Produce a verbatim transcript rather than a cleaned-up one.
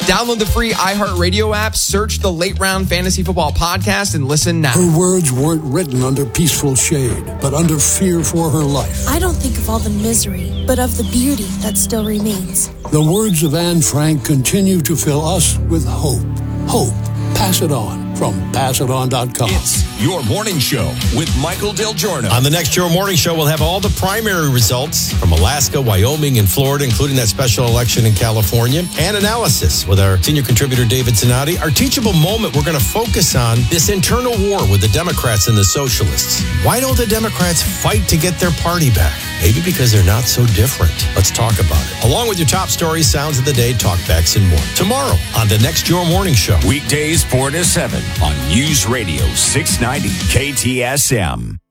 Download the free iHeartRadio app, search the Late Round Fantasy Football Podcast, and listen now. Her words weren't written under peaceful shade, but under fear for her life. I don't think of all the misery, but of the beauty that still remains. The words of Anne Frank continue to fill us with hope. Hope. Pass it on from pass it on dot com. It's Your Morning Show with Michael Del Giorno. On the next Your Morning Show, we'll have all the primary results from Alaska, Wyoming, and Florida, including that special election in California, and analysis with our senior contributor, David Zanotti. Our teachable moment, we're going to focus on this internal war with the Democrats and the socialists. Why don't the Democrats fight to get their party back? Maybe because they're not so different. Let's talk about it. Along with your top stories, sounds of the day, talkbacks, and more. Tomorrow on the next Your Morning Show. Weekdays four to seven on News Radio six ninety K T S M.